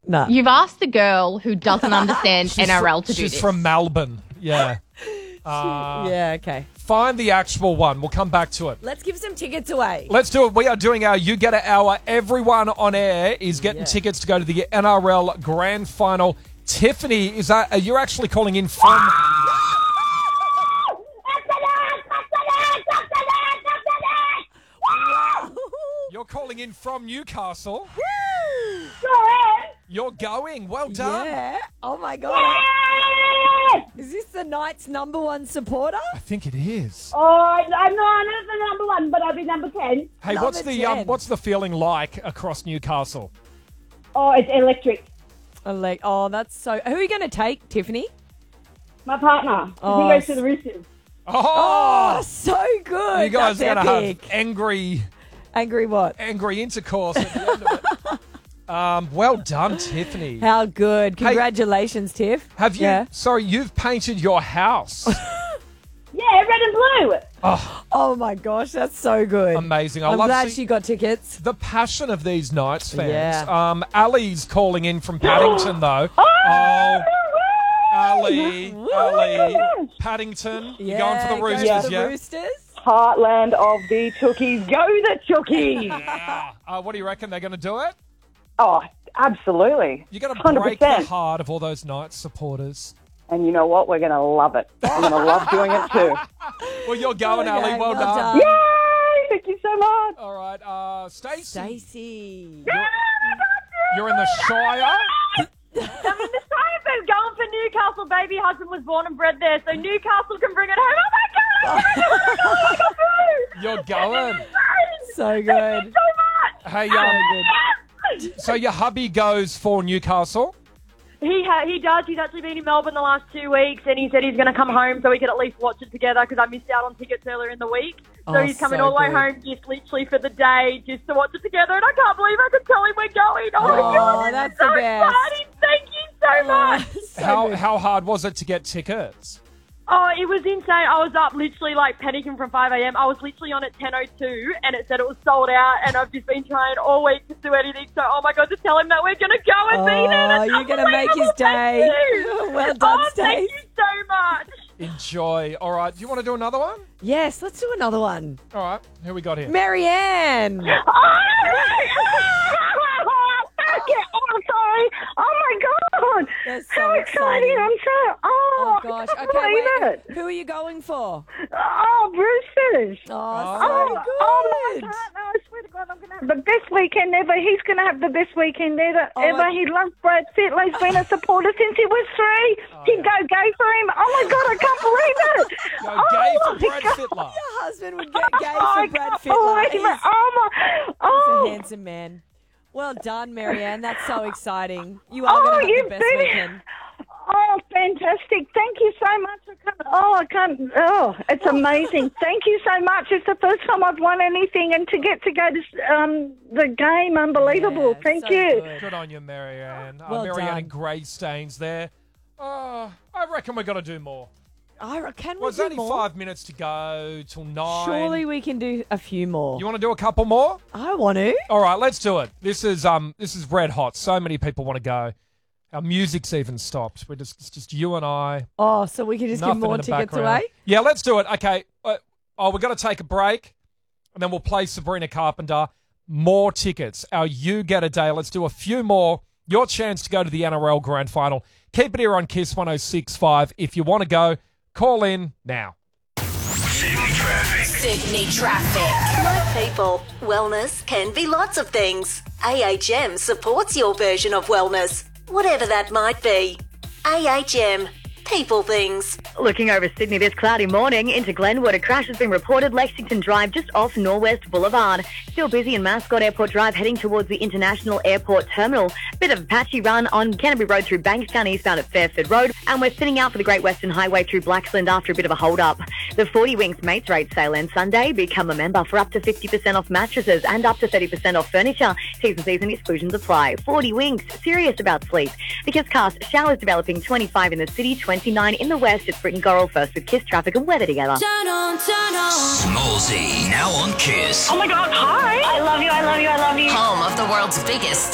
No. You've asked the girl who doesn't understand NRL to do She's this. from Melbourne. Yeah. Yeah, okay. Find the actual one. We'll come back to it. Let's give some tickets away. Let's do it. We are doing our You Get It Hour. Everyone on air is getting tickets to go to the NRL Grand Final. Tiffany, you're actually calling in from... You're calling in from Newcastle. You're going. Well done. Yeah. Oh, my God. Is this the Knights' number one supporter? I think it is. Oh, I'm not the number one, but I'll be number 10. Hey, Number 10. what's the feeling like across Newcastle? Oh, it's electric. Oh, that's so... Who are you going to take, Tiffany? My partner. Oh, He goes to the Roosters. Oh, So good. you guys are That's going to epic. have angry Intercourse at the end of it. Well done, Tiffany. How good. Congratulations, Tiff. Have you? Yeah. Sorry, you've painted your house. Yeah, red and blue. Oh, my gosh. That's so good. Amazing. I'm love glad see- she got tickets. the passion of these Knights fans. Yeah. Ali's calling in from Paddington, though. Oh, Ali, Paddington. You're going for the Roosters, go for the yeah? Roosters. Heartland of the Tookies. Go the Tookies. What do you reckon? They're going to do it? Oh, absolutely. You're going to break the 100%. heart of all those Knights supporters. And you know what? We're going to love it. We're going to love doing it too. Well, you're going, Okay, Ali. Well well done. done. Yay! Thank you so much. All right, Stacey. Stacey. You're in the Shire. I'm in the Shire, but going for Newcastle. Baby husband was born and bred there, so Newcastle can bring it home. Oh my God! You're going. So good. Hey, so your hubby goes for Newcastle? He does. He's actually been in Melbourne the last 2 weeks, and he said he's going to come home so we could at least watch it together because I missed out on tickets earlier in the week. So he's coming all the way home just literally for the day just to watch it together, and I can't believe I could tell him we're going. Oh, my God. That's so the best. exciting. Thank you so much. How hard was it to get tickets? Oh, it was insane. I was up literally like panicking from 5 a.m. I was literally on at 10:02 and it said it was sold out, and I've just been trying all week to do anything. So, oh my God, to tell him that we're going to go and be there. That's you're going to make his unbelievable. day. Thank you. Well done, Oh, thank Stace. you so much. Enjoy. All right, do you want to do another one? Yes, let's do another one. All right, who we got here? Marianne. Oh, sorry. Oh, my God. That's so exciting. I'm so... Oh, gosh. I can't Okay, believe wait. it. Who are you going for? Oh, Roosters. Oh, Oh, so my good. partner, I swear to God, I'm going to have the best weekend ever. He's going to have the best weekend ever. my- He loves Brad Fittler. He's been a supporter since he was 3. He'd go gay for him. Oh, my God, I can't believe it. Go gay for my Brad God. Fittler. Your husband would get gay I for Brad can't Fittler. believe He's it. Oh, my... a Oh, handsome man. Well done, Marianne. That's so exciting. You are going to have you've the best been... weekend. Oh, fantastic. Thank you so much. It's amazing. Thank you so much. It's the first time I've won anything, and to get to go to the game, unbelievable. Yeah, Thank so you. good. Good on you, Marianne. Well Marianne done. and Greystanes there. I reckon we're going to do more. Can we Well, it's do only more? 5 minutes to go till 9. Surely we can do a few more. You want to do a couple more? I want to. All right, let's do it. This is red hot. So many people want to go. Our music's even stopped. It's just you and I. Oh, so we can just give Nothing more in the tickets background. away? Yeah, let's do it. Okay. We're going to take a break, and then we'll play Sabrina Carpenter. More tickets. Our You Get a Day. Let's do a few more. Your chance to go to the NRL Grand Final. Keep it here on Kiss 106.5. If you want to go, call in now. Sydney Traffic. My people, wellness can be lots of things. AHM supports your version of wellness, whatever that might be. AHM. People things. Looking over Sydney this cloudy morning into Glenwood, a crash has been reported Lexington Drive just off Norwest Boulevard. Still busy in Mascot Airport Drive heading towards the International Airport Terminal. Bit of a patchy run on Canterbury Road through Bankstown eastbound at Fairford Road, and we're thinning out for the Great Western Highway through Blacksland after a bit of a hold-up. The 40 Winks Mates Rate sale ends Sunday. Become a member for up to 50% off mattresses and up to 30% off furniture. T's and C's and exclusions apply. 40 Winks, serious about sleep. The Kiss Cast, showers developing 25 in the city, 29 in the west. It's Britton Gorrell first with Kiss Traffic and weather together. Turn on. Smallsy, now on Kiss. Oh my God, hi. I love you, I love you, I love you. Home of the world's biggest